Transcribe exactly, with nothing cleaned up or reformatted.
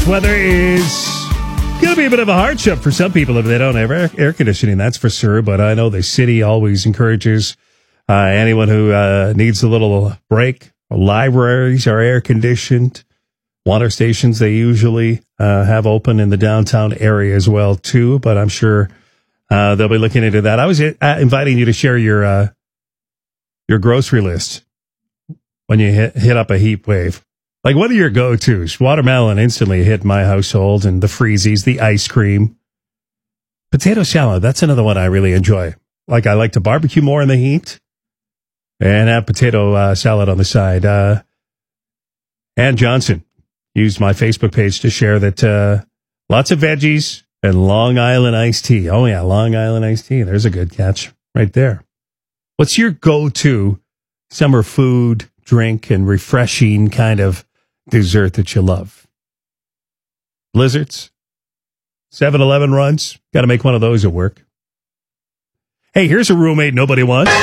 this weather is going to be a bit of a hardship for some people if they don't have air, air conditioning, that's for sure. But I know the city always encourages uh, anyone who uh, needs a little break. Libraries are air conditioned. Water stations, they usually uh, have open in the downtown area as well, too. But I'm sure uh, they'll be looking into that. I was uh, inviting you to share your uh, your grocery list when you hit, hit up a heat wave. Like, what are your go-tos? Watermelon instantly hit my household, and the freezies, the ice cream. Potato salad, that's another one I really enjoy. Like, I like to barbecue more in the heat and have potato uh, salad on the side. Uh, Ann Johnson used my Facebook page to share that uh, lots of veggies and Long Island iced tea. Oh, yeah, Long Island iced tea. There's a good catch right there. What's your go-to summer food, drink, and refreshing kind of dessert that you love? Blizzards? seven eleven runs? Got to make one of those at work. Hey, here's a roommate nobody wants.